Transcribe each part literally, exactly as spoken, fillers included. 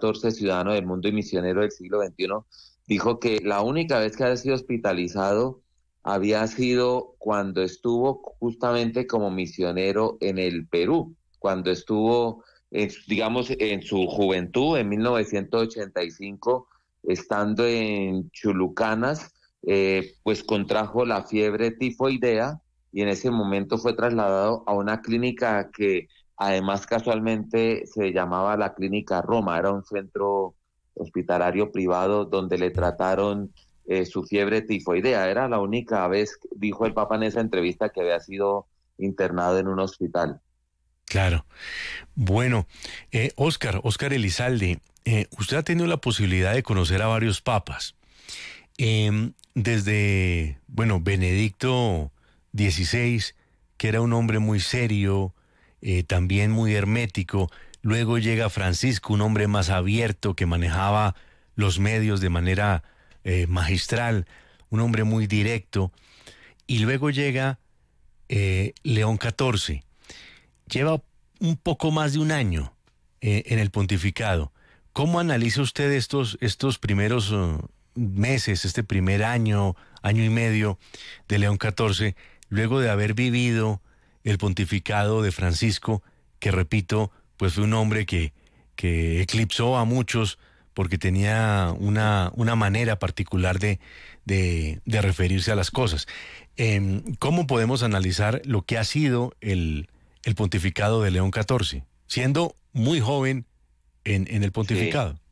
catorce, ciudadano del mundo y misionero del siglo veintiuno, dijo que la única vez que había sido hospitalizado había sido cuando estuvo justamente como misionero en el Perú, cuando estuvo, en, digamos, en su juventud, en mil novecientos ochenta y cinco, estando en Chulucanas, eh, pues contrajo la fiebre tifoidea y en ese momento fue trasladado a una clínica que además casualmente se llamaba la Clínica Roma, era un centro hospitalario privado donde le trataron eh, su fiebre tifoidea. Era la única vez, dijo el Papa en esa entrevista, que había sido internado en un hospital. Claro. Bueno, eh, Óscar, Óscar Elizalde, eh, usted ha tenido la posibilidad de conocer a varios papas. Eh, desde, bueno, Benedicto dieciséis, que era un hombre muy serio, eh, también muy hermético. Luego llega Francisco, un hombre más abierto que manejaba los medios de manera eh, magistral, un hombre muy directo. Y luego llega eh, León catorce. Lleva un poco más de un año eh, en el pontificado. ¿Cómo analiza usted estos, estos primeros uh, meses, este primer año, año y medio de León catorce, luego de haber vivido el pontificado de Francisco, que repito, pues fue un hombre que, que eclipsó a muchos porque tenía una, una manera particular de, de, de referirse a las cosas? Eh, ¿Cómo podemos analizar lo que ha sido el, el pontificado de León catorce, siendo muy joven en, en el Sí. pontificado?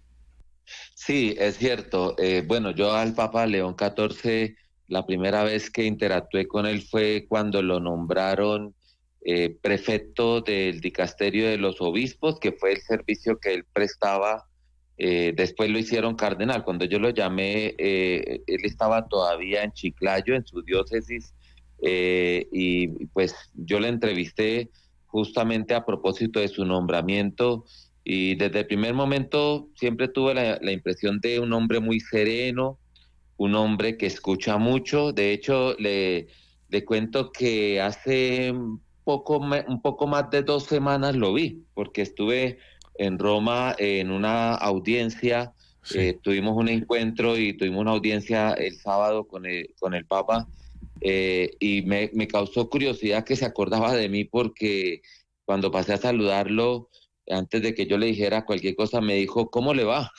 Sí, es cierto. Eh, bueno, yo al Papa León catorce, la primera vez que interactué con él fue cuando lo nombraron eh, prefecto del dicasterio de los obispos, que fue el servicio que él prestaba. Eh, después lo hicieron cardenal. Cuando yo lo llamé, eh, él estaba todavía en Chiclayo, en su diócesis, eh, y pues yo le entrevisté justamente a propósito de su nombramiento y desde el primer momento siempre tuve la, la impresión de un hombre muy sereno, un hombre que escucha mucho. De hecho, le, le cuento que hace un poco, un poco más de dos semanas lo vi, porque estuve en Roma en una audiencia, Sí. eh, tuvimos un encuentro y tuvimos una audiencia el sábado con el, con el Papa, eh, y me, me causó curiosidad que se acordaba de mí porque cuando pasé a saludarlo, antes de que yo le dijera cualquier cosa, me dijo, ¿cómo le va?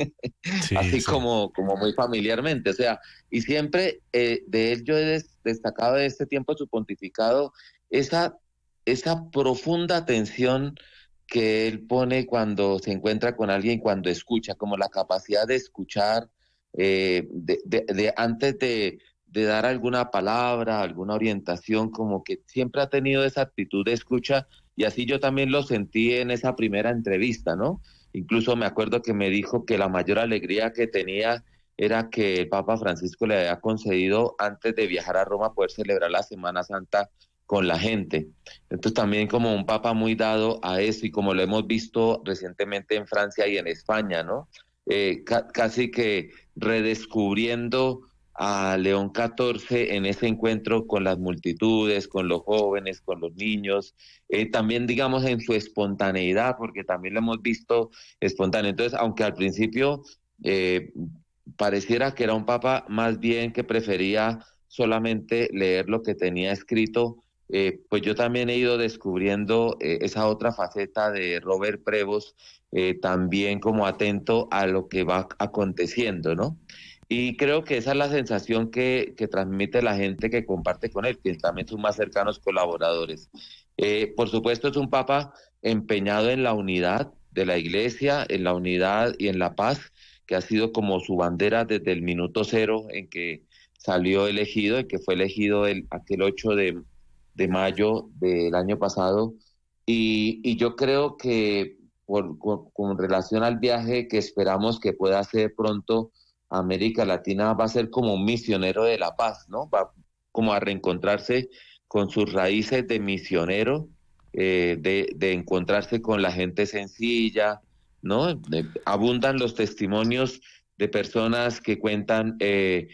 Sí, Así sí. como, como muy familiarmente, o sea, y siempre eh, de él yo he des- destacado de este tiempo de su pontificado esa, esa profunda atención que él pone cuando se encuentra con alguien, cuando escucha, como la capacidad de escuchar, eh, de, de, de antes de, de dar alguna palabra, alguna orientación, como que siempre ha tenido esa actitud de escucha, y así yo también lo sentí en esa primera entrevista, ¿no? Incluso me acuerdo que me dijo que la mayor alegría que tenía era que el Papa Francisco le había concedido antes de viajar a Roma poder celebrar la Semana Santa con la gente. Entonces también como un Papa muy dado a eso y como lo hemos visto recientemente en Francia y en España, ¿no? Eh, ca casi que redescubriendo a León catorce en ese encuentro con las multitudes, con los jóvenes, con los niños, eh, también digamos en su espontaneidad, porque también lo hemos visto espontáneo. Entonces, aunque al principio eh, pareciera que era un papa más bien que prefería solamente leer lo que tenía escrito, eh, pues yo también he ido descubriendo eh, esa otra faceta de Robert Prevost, eh, también como atento a lo que va aconteciendo, ¿no? Y creo que esa es la sensación que, que transmite la gente que comparte con él, que también son más cercanos colaboradores. Eh, por supuesto, es un papa empeñado en la unidad de la iglesia, en la unidad y en la paz, que ha sido como su bandera desde el minuto cero en que salió elegido, en que fue elegido el, aquel ocho de, de mayo del año pasado. Y, y yo creo que por, con, con relación al viaje que esperamos que pueda hacer pronto a América Latina, va a ser como un misionero de la paz, ¿no? Va como a reencontrarse con sus raíces de misionero, eh, de, de encontrarse con la gente sencilla, ¿no? De, abundan los testimonios de personas que cuentan, eh,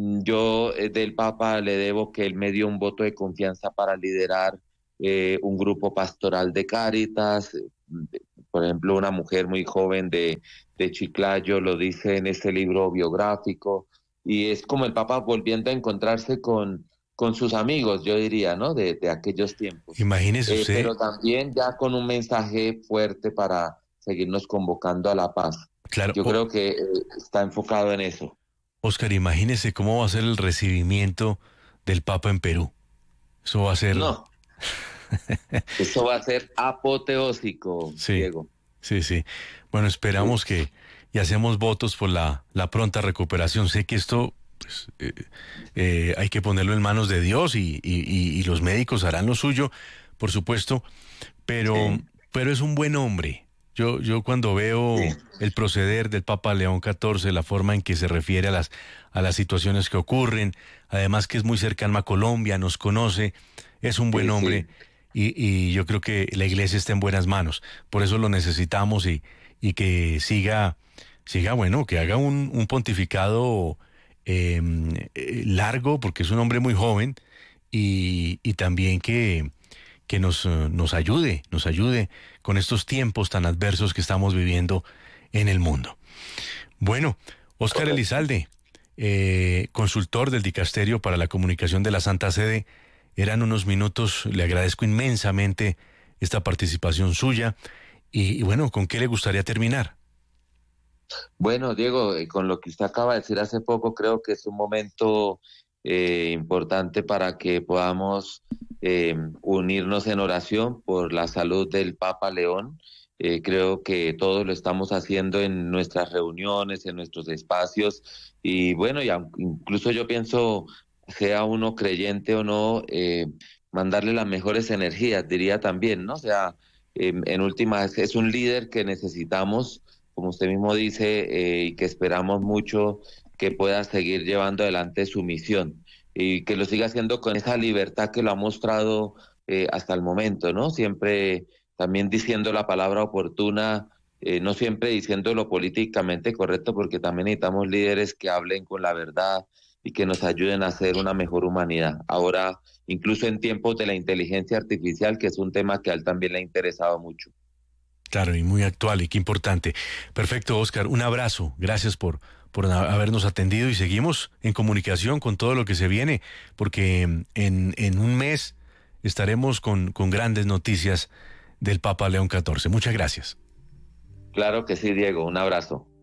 yo eh, del Papa le debo que él me dio un voto de confianza para liderar eh, un grupo pastoral de Cáritas, por ejemplo, una mujer muy joven de, de Chiclayo lo dice en este libro biográfico, y es como el Papa volviendo a encontrarse con, con sus amigos, yo diría, ¿no? De, de aquellos tiempos. Imagínese Eh, usted, pero también ya con un mensaje fuerte para seguirnos convocando a la paz. claro, Yo o- creo que eh, está enfocado en eso. Oscar, imagínese cómo va a ser el recibimiento del Papa en Perú. Eso va a ser, No, eso va a ser apoteósico, sí, Diego. sí, sí. Bueno, Sí, esperamos que y hacemos votos por la, la pronta recuperación. Sé que esto pues, eh, eh, hay que ponerlo en manos de Dios y, y- y- y los médicos harán lo suyo, por supuesto, pero, sí, pero es un buen hombre. Yo, yo cuando sí, veo el proceder del Papa León catorce, la forma en que se refiere a las, a las situaciones que ocurren, además que es muy cercano a Colombia, nos conoce, es un buen sí, hombre sí. y, y yo creo que la iglesia está en buenas manos. Por eso lo necesitamos y, y que siga, siga, bueno, que haga un, un pontificado eh, eh, largo, porque es un hombre muy joven, y, y también que que nos, eh, nos ayude, nos ayude con estos tiempos tan adversos que estamos viviendo en el mundo. Bueno, Óscar Correcto. Elizalde, eh, consultor del Dicasterio para la Comunicación de la Santa Sede, eran unos minutos, le agradezco inmensamente esta participación suya y, y bueno, ¿con qué le gustaría terminar? Bueno, Diego, eh, con lo que usted acaba de decir hace poco, creo que es un momento eh, importante para que podamos eh, unirnos en oración por la salud del Papa León. Eh, creo que todos lo estamos haciendo en nuestras reuniones, en nuestros espacios, y bueno, y aun- incluso yo pienso, sea uno creyente o no, eh, mandarle las mejores energías, diría también, ¿no? O sea, em, en últimas, es un líder que necesitamos, como usted mismo dice, eh, y que esperamos mucho que pueda seguir llevando adelante su misión y que lo siga haciendo con esa libertad que lo ha mostrado eh, hasta el momento, ¿no? Siempre también diciendo la palabra oportuna, eh, no siempre diciendo lo políticamente correcto, porque también necesitamos líderes que hablen con la verdad y que nos ayuden a ser una mejor humanidad. Ahora, incluso en tiempos de la inteligencia artificial, que es un tema que a él también le ha interesado mucho. Claro, y muy actual y qué importante. Perfecto, Óscar, un abrazo. Gracias por, por a- habernos atendido y seguimos en comunicación con todo lo que se viene, porque en, en un mes estaremos con, con grandes noticias del Papa León catorce. Muchas gracias. Claro que sí, Diego, un abrazo.